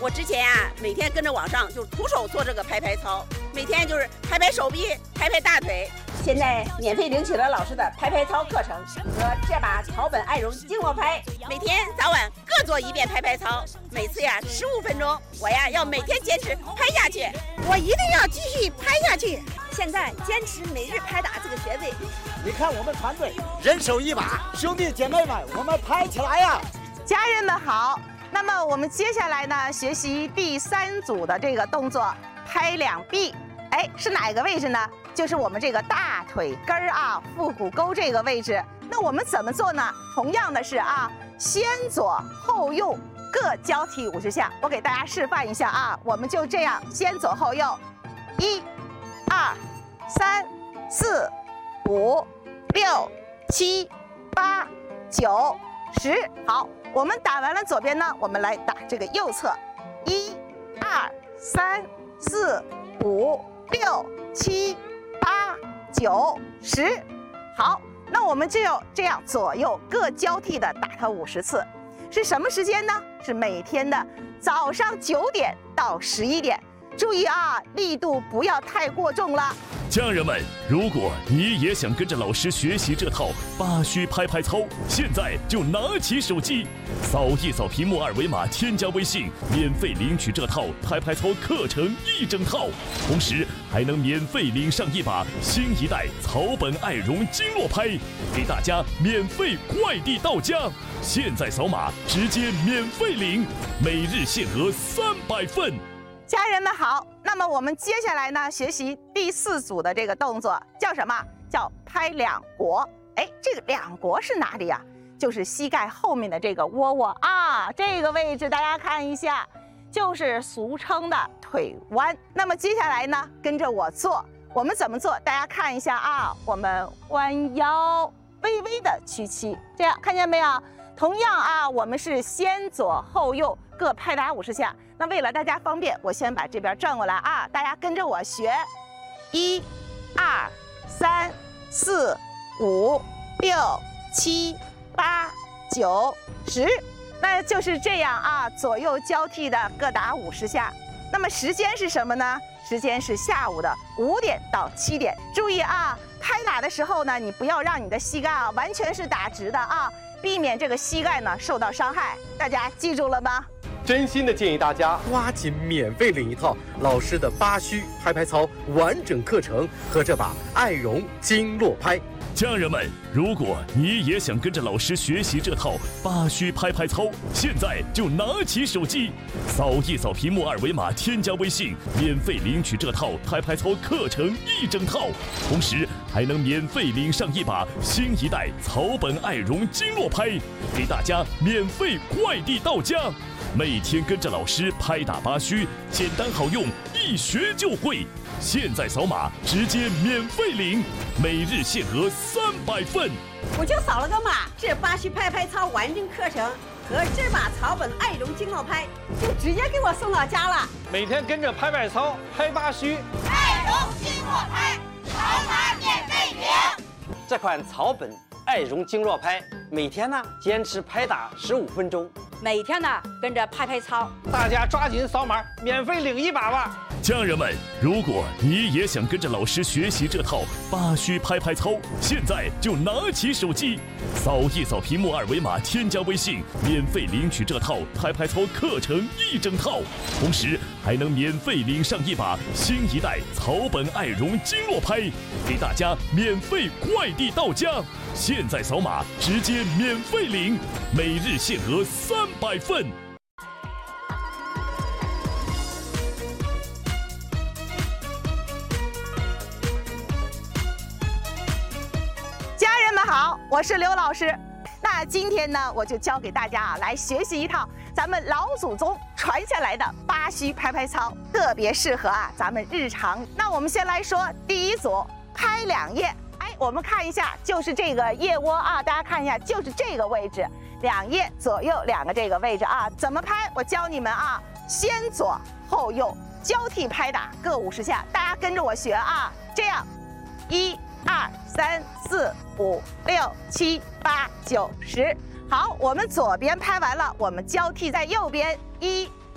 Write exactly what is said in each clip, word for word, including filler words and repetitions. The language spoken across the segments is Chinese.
我之前啊，每天跟着网上就徒手做这个拍拍操，每天就是拍拍手臂、拍拍大腿。现在免费领取了老师的拍拍操课程和这把草本爱绒经络拍，每天早晚各做一遍拍拍操，每次呀十五分钟。我呀要每天坚持拍下去， 我一定要继续拍下去。 现在坚持每日拍打这个穴位。 你看我们团队人手一把，兄弟姐妹们，我们拍起来呀！ 家人们好。那么我们接下来呢，学习第三组的这个动作，拍两臂。哎，是哪个位置呢？就是我们这个大腿根儿啊，腹股沟这个位置。那我们怎么做呢？同样的是啊，先左后右各交替五十下。我给大家示范一下啊，我们就这样，先左后右，一、二、三、四、五、六、七、八、九、十。好。我们打完了左边呢，我们来打这个右侧，一、二、三、四、五、六、七、八、九、十。好，那我们就要这样左右各交替的打它五十次。是什么时间呢？是每天的早上九点到十一点。注意啊，力度不要太过重了。 家人们，如果你也想跟着老师学习这套八虚拍拍操，现在就拿起手机，扫一扫屏幕二维码，添加微信，免费领取这套拍拍操课程一整套，同时还能免费领上一把新一代草本爱绒经络拍，给大家免费快递到家。现在扫码直接免费领，每日限额三百份。 家人们好，那么我们接下来呢，学习第四组的这个动作叫什么？叫拍两国。哎，这个两国是哪里呀？就是膝盖后面的这个窝窝啊，这个位置大家看一下，就是俗称的腿弯。那么接下来呢，跟着我做，我们怎么做？大家看一下啊，我们弯腰，微微的屈膝，这样看见没有？同样啊，我们是先左后右各拍打五十下。那为了大家方便，我先把这边转过来啊，大家跟着我学，一、二、三、四、五、六、七、八、九、十，那就是这样啊，左右交替的各打五十下。那么时间是什么呢？时间是下午的五点到七点。注意啊，拍打的时候呢，你不要让你的膝盖啊完全是打直的啊，避免这个膝盖呢受到伤害。大家记住了吗？ 真心的建议大家抓紧免费领一套老师的八虚拍拍操完整课程和这把爱绒经络拍。 家人们，如果你也想跟着老师学习这套八虚拍拍操，现在就拿起手机，扫一扫屏幕二维码，添加微信，免费领取这套拍拍操课程一整套，同时还能免费领上一把新一代草本爱绒经络拍，给大家免费快递到家。每天跟着老师拍打八虚，简单好用，一学就会。现在扫码直接免费领，每日限额三百份。 我就扫了个码，这八虚拍拍操完整课程和这把草本爱绒经络拍就直接给我送到家了。 每天跟着拍拍操，拍八虚， 爱绒经络拍，扫码免费领。 这款草本爱绒经络拍，每天呢坚持拍打十五分钟， 每天呢跟着拍拍操， 大家抓紧扫码，免费领一把吧。 家人们，如果你也想跟着老师学习这套八虚拍拍操，现在就拿起手机，扫一扫屏幕二维码，添加微信，免费领取这套拍拍操课程一整套，同时还能免费领上一把新一代草本爱绒经络拍，给大家免费快递到家。现在扫码直接免费领，每日限额三百份。 好，我是刘老师。那今天呢，我就教给大家啊，来学习一套咱们老祖宗传下来的八虚拍拍操，特别适合啊咱们日常。那我们先来说第一组，拍两腋。哎，我们看一下，就是这个腋窝啊，大家看一下，就是这个位置，两腋左右两个这个位置啊，怎么拍？我教你们啊，先左后右交替拍打各五十下，大家跟着我学啊，这样，一。二三四五六七八九十，好，我们左边拍完了，我们交替在右边，一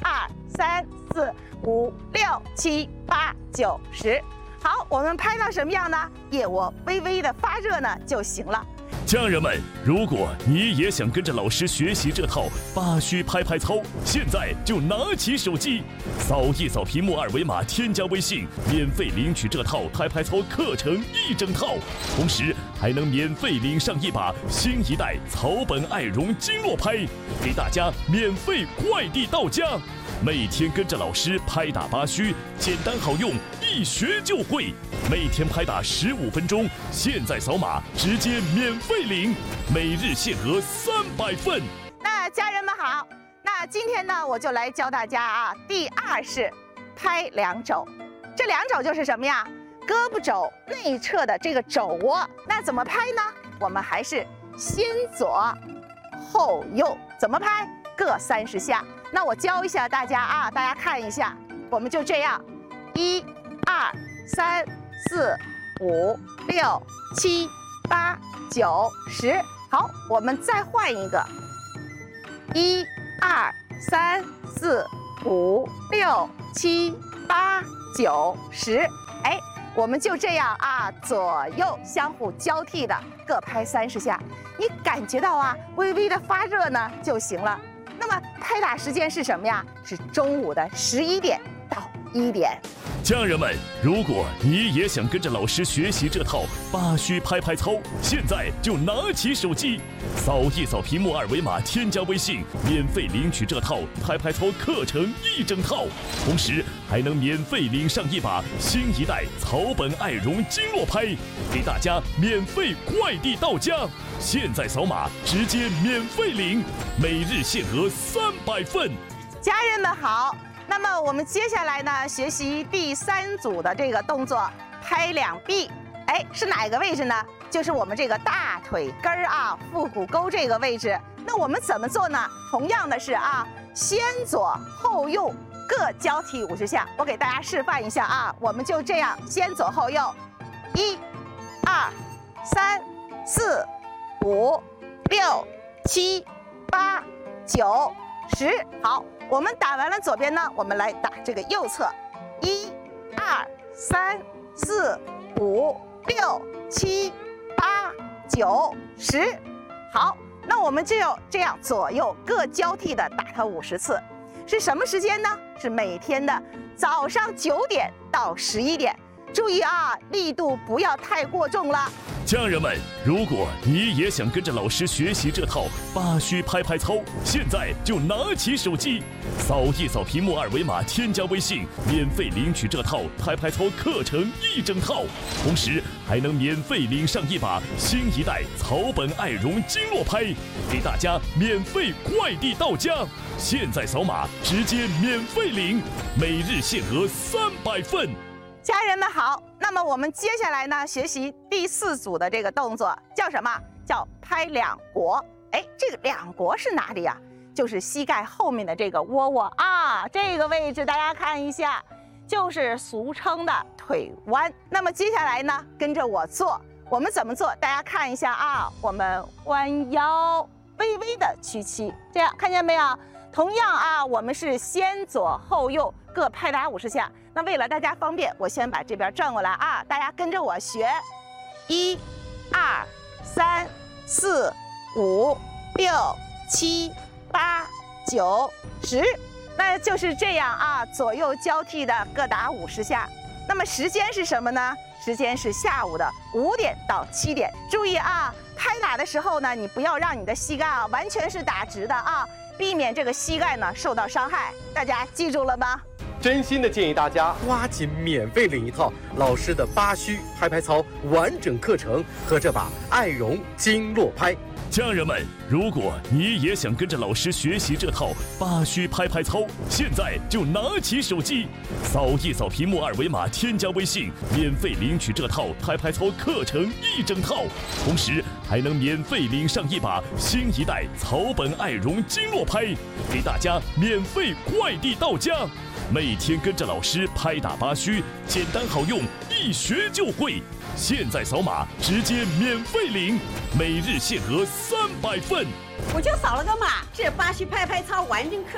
二三四五六七八九十。好，我们拍到什么样呢？腋窝微微的发热呢就行了。 家人们，如果你也想跟着老师学习这套八虚拍拍操，现在就拿起手机，扫一扫屏幕二维码，添加微信，免费领取这套拍拍操课程一整套，同时还能免费领上一把新一代草本爱绒经络拍，给大家免费快递到家。每天跟着老师拍打八虚，简单好用，一学就会。每天拍打十五分钟，现在扫码直接免费领，每日限额三百份。 那家人们好，那今天呢，我就来教大家啊，第二式拍两肘。这两肘就是什么呀？胳膊肘内侧的这个肘窝。那怎么拍呢？我们还是先左后右，怎么拍？各三十下。那我教一下大家啊，大家看一下，我们就这样，一、二、三、四、五、六、七、八、九、十。好，我们再换一个，一、二、三、四、五、六、七、八、九、十。哎，我们就这样啊，左右相互交替的各拍三十下。你感觉到啊，微微的发热呢就行了。那么拍打时间是什么呀？是中午的十一点到一点。 家人们，如果你也想跟着老师学习这套八虚拍拍操，现在就拿起手机，扫一扫屏幕二维码，添加微信，免费领取这套拍拍操课程一整套，同时还能免费领上一把新一代草本爱绒经络拍，给大家免费快递到家。现在扫码直接免费领，每日限额三百份。 家人们好。那么我们接下来呢，学习第三组的这个动作，拍两臂。哎，是哪个位置呢？就是我们这个大腿根儿啊，腹股沟这个位置。那我们怎么做呢？同样的是啊，先左后右各交替五十下。我给大家示范一下啊，我们就这样，先左后右，一、二、三、四、五、六、七、八、九、十。好。我们打完了左边呢，我们来打这个右侧，一、二、三、四、五、六、七、八、九、十。好，那我们就要这样左右各交替的打它五十次。是什么时间呢？是每天的早上九点到十一点。注意啊，力度不要太过重了。 家人们，如果你也想跟着老师学习这套八虚拍拍操，现在就拿起手机，扫一扫屏幕二维码，添加微信，免费领取这套拍拍操课程一整套，同时还能免费领上一把新一代草本爱绒经络拍，给大家免费快递到家。现在扫码直接免费领，每日限额三百份。 家人们好，那么我们接下来呢，学习第四组的这个动作叫什么？叫拍两国。哎，这个两国是哪里呀？就是膝盖后面的这个窝窝啊，这个位置大家看一下，就是俗称的腿弯。那么接下来呢，跟着我做，我们怎么做？大家看一下啊，我们弯腰，微微的屈膝，这样看见没有？同样啊，我们是先左后右各拍打五十下。那为了大家方便，我先把这边转过来啊，大家跟着我学，一、二、三、四、五、六、七、八、九、十，那就是这样啊，左右交替的各打五十下。那么时间是什么呢？时间是下午的五点到七点。注意啊，拍打的时候呢，你不要让你的膝盖啊完全是打直的啊，避免这个膝盖呢受到伤害。大家记住了吗？ 真心的建议大家抓紧免费领一套老师的八虚拍拍操完整课程和这把爱绒经络拍。 家人们，如果你也想跟着老师学习这套八虚拍拍操，现在就拿起手机，扫一扫屏幕二维码，添加微信，免费领取这套拍拍操课程一整套，同时还能免费领上一把新一代草本爱绒经络拍，给大家免费快递到家。每天跟着老师拍打八虚，简单好用，一学就会。现在扫码直接免费领，每日限额三百份。 我就扫了个码，这八虚拍拍操完整课。